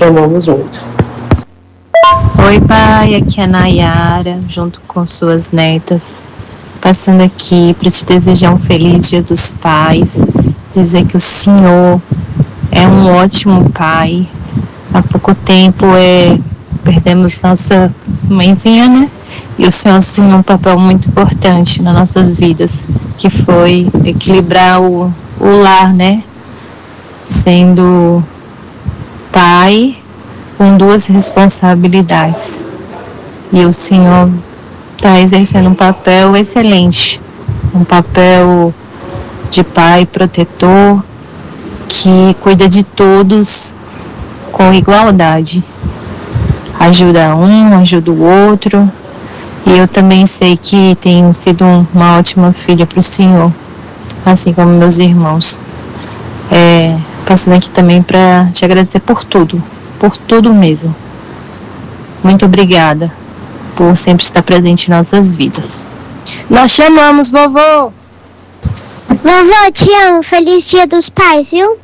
te amamos muito. Oi, pai, aqui é a Nayara, junto com suas netas, passando aqui para te desejar um feliz Dia dos Pais, dizer que o Senhor é um ótimo pai. Há pouco tempo perdemos nossa mãezinha, né? E o Senhor assumiu um papel muito importante nas nossas vidas, que foi equilibrar o lar, né? Sendo pai com duas responsabilidades. E o Senhor está exercendo um papel excelente, um papel de pai protetor, que cuida de todos com igualdade. Ajuda um, ajuda o outro. E eu também sei que tenho sido uma ótima filha para o Senhor, assim como meus irmãos. Passando aqui também para te agradecer por tudo mesmo. Muito obrigada por sempre estar presente em nossas vidas. Nós chamamos, vovô! Vovô, te amo. Feliz Dia dos Pais, viu?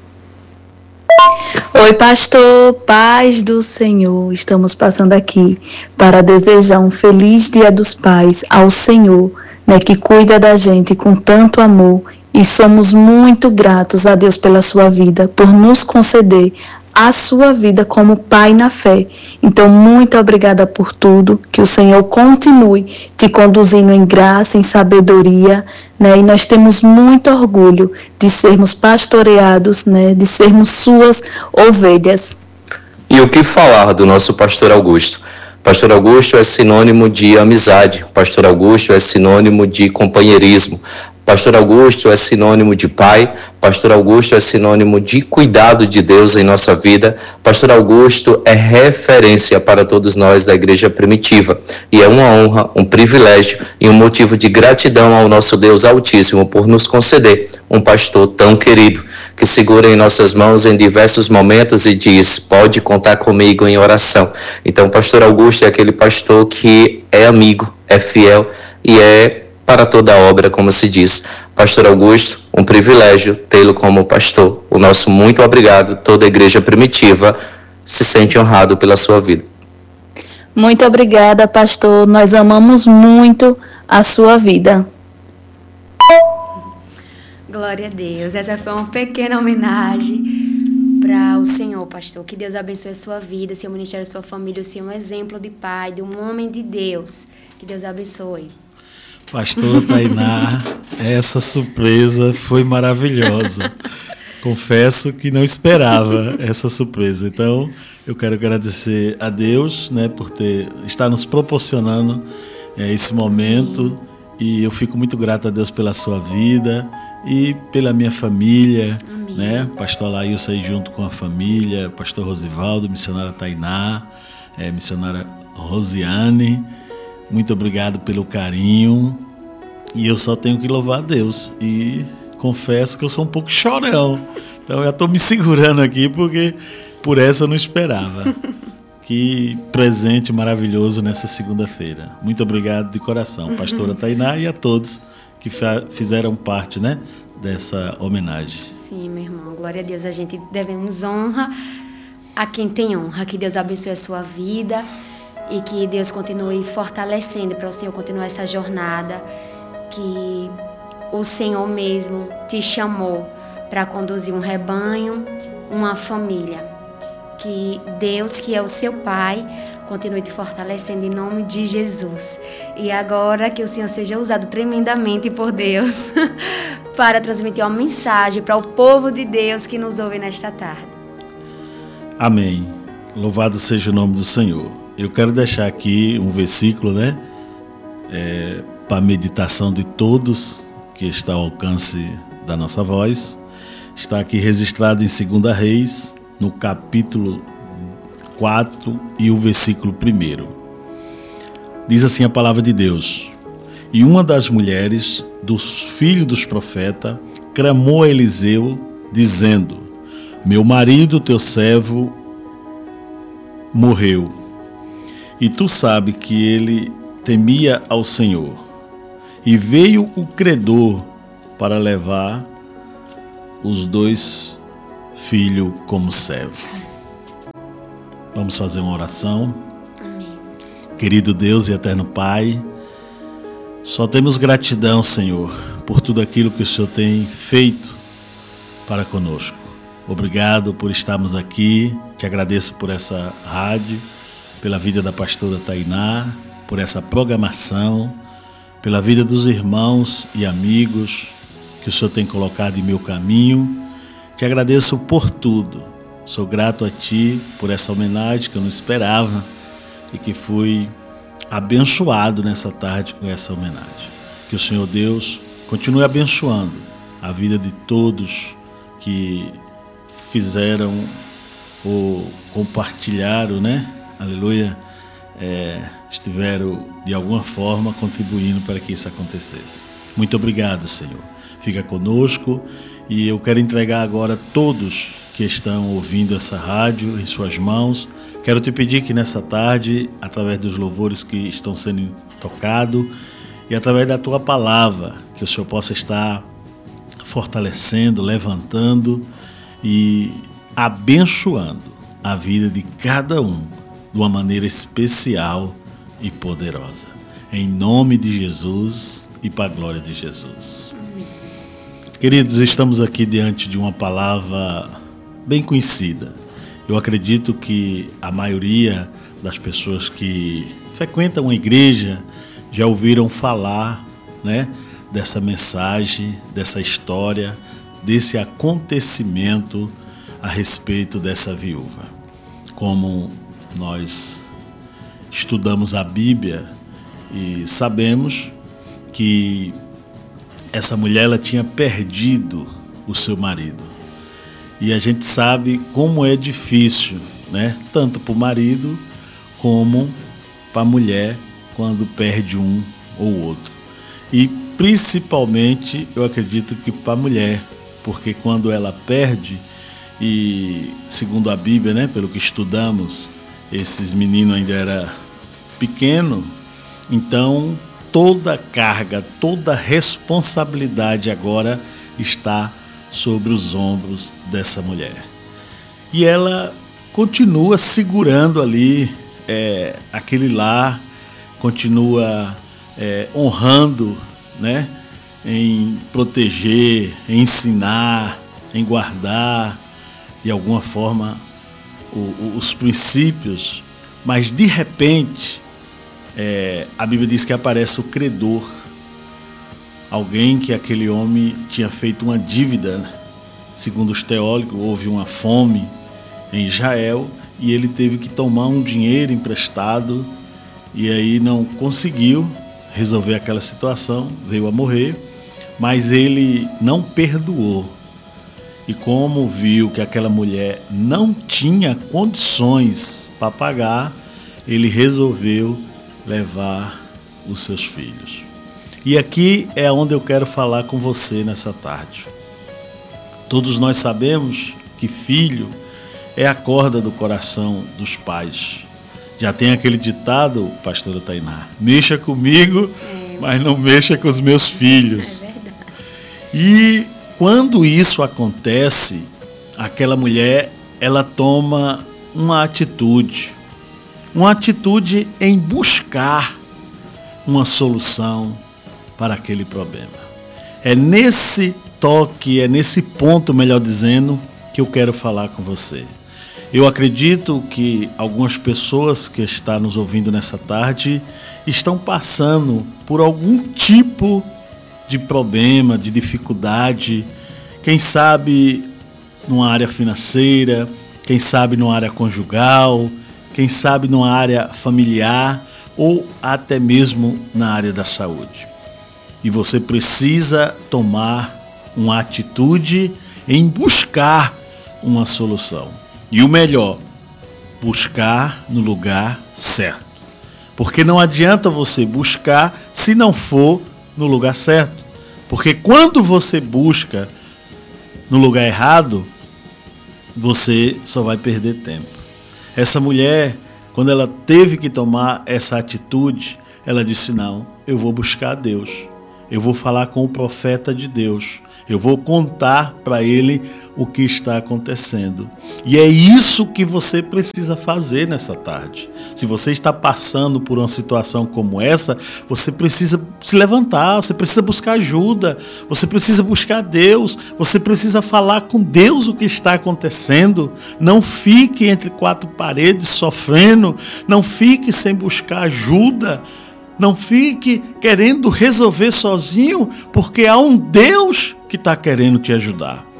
Oi, pastor, paz do Senhor. Estamos passando aqui para desejar um feliz Dia dos Pais ao Senhor, né, que cuida da gente com tanto amor. E somos muito gratos a Deus pela sua vida, por nos conceder a sua vida como pai na fé. Então, muito obrigada por tudo, que o Senhor continue te conduzindo em graça, em sabedoria, né? E nós temos muito orgulho de sermos pastoreados, né? De sermos suas ovelhas. E o que falar do nosso pastor Augusto? Pastor Augusto é sinônimo de amizade, Pastor Augusto é sinônimo de companheirismo, Pastor Augusto é sinônimo de pai, Pastor Augusto é sinônimo de cuidado de Deus em nossa vida, Pastor Augusto é referência para todos nós da Igreja Primitiva. E é uma honra, um privilégio e um motivo de gratidão ao nosso Deus Altíssimo por nos conceder um pastor tão querido, que segura em nossas mãos em diversos momentos e diz: pode contar comigo em oração. Então, Pastor Augusto é aquele pastor que é amigo, é fiel e é para toda a obra, como se diz. Pastor Augusto, um privilégio tê-lo como pastor. O nosso muito obrigado. Toda a Igreja Primitiva se sente honrado pela sua vida. Muito obrigada, pastor. Nós amamos muito a sua vida. Glória a Deus. Essa foi uma pequena homenagem para o Senhor, pastor. Que Deus abençoe a sua vida, seu ministério, a sua família, o Senhor é um exemplo de pai, de um homem de Deus. Que Deus abençoe. Pastora Tainá, essa surpresa foi maravilhosa. Confesso que não esperava essa surpresa. Então, eu quero agradecer a Deus, né, por estar nos proporcionando esse momento. E eu fico muito grato a Deus pela sua vida e pela minha família, né? Pastor Laílson aí junto com a família, Pastor Rosivaldo, missionária Tainá, missionária Rosiane. Muito obrigado pelo carinho. E eu só tenho que louvar a Deus. E confesso que eu sou um pouco chorão. Então eu já estou me segurando aqui porque por essa eu não esperava. Que presente maravilhoso nessa segunda-feira. Muito obrigado de coração, pastora Tainá, e a todos que fizeram parte, né, dessa homenagem. Sim, meu irmão. Glória a Deus. A gente devemos honra a quem tem honra. Que Deus abençoe a sua vida. E que Deus continue fortalecendo para o Senhor continuar essa jornada, que o Senhor mesmo te chamou para conduzir um rebanho, uma família. Que Deus, que é o seu Pai, continue te fortalecendo em nome de Jesus. E agora que o Senhor seja usado tremendamente por Deus para transmitir uma mensagem para o povo de Deus que nos ouve nesta tarde. Amém. Louvado seja o nome do Senhor. Eu quero deixar aqui um versículo, né, para a meditação de todos, que está ao alcance da nossa voz. Está aqui registrado em 2 Reis, no capítulo 4 e o versículo 1. Diz assim a palavra de Deus: E uma das mulheres dos filhos dos profetas clamou a Eliseu, dizendo: Meu marido, teu servo, morreu. E tu sabe que ele temia ao Senhor. E veio o credor para levar os 2 filhos como servo. Vamos fazer uma oração. Amém. Querido Deus e eterno Pai, só temos gratidão, Senhor, por tudo aquilo que o Senhor tem feito para conosco. Obrigado por estarmos aqui. Te agradeço por essa rádio, pela vida da pastora Tainá, por essa programação, pela vida dos irmãos e amigos que o Senhor tem colocado em meu caminho. Te agradeço por tudo. Sou grato a Ti por essa homenagem que eu não esperava e que fui abençoado nessa tarde com essa homenagem. Que o Senhor Deus continue abençoando a vida de todos que fizeram ou compartilharam, aleluia, estiveram de alguma forma contribuindo para que isso acontecesse. Muito obrigado, Senhor. Fica conosco e eu quero entregar agora todos que estão ouvindo essa rádio em suas mãos. Quero te pedir que nessa tarde, através dos louvores que estão sendo tocados e através da tua palavra, que o Senhor possa estar fortalecendo, levantando e abençoando a vida de cada um de uma maneira especial e poderosa. Em nome de Jesus e para a glória de Jesus. Queridos, estamos aqui diante de uma palavra bem conhecida. Eu acredito que a maioria das pessoas que frequentam a igreja já ouviram falar, dessa mensagem, dessa história, desse acontecimento a respeito dessa viúva. Como nós estudamos a Bíblia e sabemos que essa mulher ela tinha perdido o seu marido. E a gente sabe como é difícil, tanto para o marido como para a mulher quando perde um ou outro. E principalmente eu acredito que para a mulher, porque quando ela perde, e segundo a Bíblia, pelo que estudamos, esses meninos ainda eram pequenos, então toda a carga, toda a responsabilidade agora está sobre os ombros dessa mulher. E ela continua segurando ali aquele lar, continua honrando, em proteger, em ensinar, em guardar, de alguma forma, os princípios. Mas, de repente, a Bíblia diz que aparece o credor, alguém que aquele homem tinha feito uma dívida. Segundo os teólogos, houve uma fome em Israel e ele teve que tomar um dinheiro emprestado e aí não conseguiu resolver aquela situação, veio a morrer, mas ele não perdoou. E como viu que aquela mulher não tinha condições para pagar, ele resolveu levar os seus filhos. E aqui é onde eu quero falar com você nessa tarde. Todos nós sabemos que filho é a corda do coração dos pais. Já tem aquele ditado, pastora Tainá, mexa comigo, mas não mexa com os meus filhos. É verdade. E quando isso acontece, aquela mulher, ela toma uma atitude em buscar uma solução para aquele problema. É nesse toque, é nesse ponto, melhor dizendo, que eu quero falar com você. Eu acredito que algumas pessoas que estão nos ouvindo nessa tarde estão passando por algum tipo de problema, de dificuldade, quem sabe numa área financeira, quem sabe numa área conjugal, quem sabe numa área familiar ou até mesmo na área da saúde. E você precisa tomar uma atitude em buscar uma solução. E o melhor, buscar no lugar certo. Porque não adianta você buscar se não for no lugar certo. Porque quando você busca no lugar errado, você só vai perder tempo. Essa mulher, quando ela teve que tomar essa atitude, ela disse: não, eu vou buscar a Deus. Eu vou falar com o profeta de Deus. Eu vou contar para ele o que está acontecendo. E é isso que você precisa fazer nessa tarde. Se você está passando por uma situação como essa, você precisa se levantar, você precisa buscar ajuda, você precisa buscar Deus, você precisa falar com Deus o que está acontecendo. Não fique entre quatro paredes sofrendo, não fique sem buscar ajuda. Não fique querendo resolver sozinho, porque há um Deus que está querendo te ajudar.